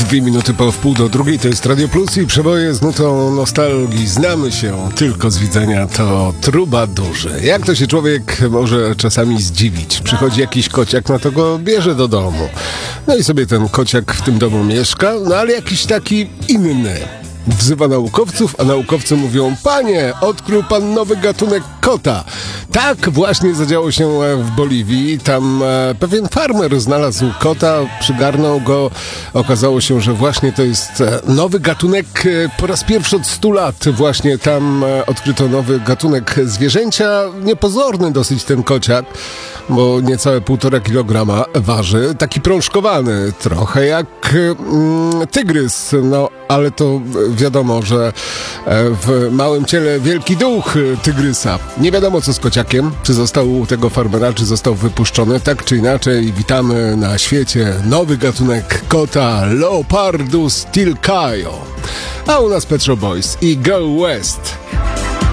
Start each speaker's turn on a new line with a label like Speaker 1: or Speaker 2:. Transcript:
Speaker 1: 2 minuty po wpół do drugiej, to jest Radio Plus i przeboje z nutą nostalgii. Znamy się tylko z widzenia, to trubadurzy. Jak to się człowiek może czasami zdziwić? Przychodzi jakiś kociak, no to go bierze do domu. No i sobie ten kociak w tym domu mieszka, no ale jakiś taki inny. Wzywa naukowców, a naukowcy mówią: panie, odkrył pan nowy gatunek kota. Tak właśnie zadziało się w Boliwii. Tam pewien farmer znalazł kota, przygarnął go. Okazało się, że właśnie to jest nowy gatunek. Po raz pierwszy od 100 lat właśnie tam odkryto nowy gatunek zwierzęcia. Niepozorny dosyć ten kociak, bo niecałe 1,5 kilograma waży. Taki prążkowany, trochę jak tygrys, no ale to wiadomo, że w małym ciele wielki duch tygrysa. Nie wiadomo co z kociakiem, czy został u tego farmera, czy został wypuszczony. Tak czy inaczej, witamy na świecie nowy gatunek kota, Leopardus tilcaio. A u nas Pet Shop Boys i Go West.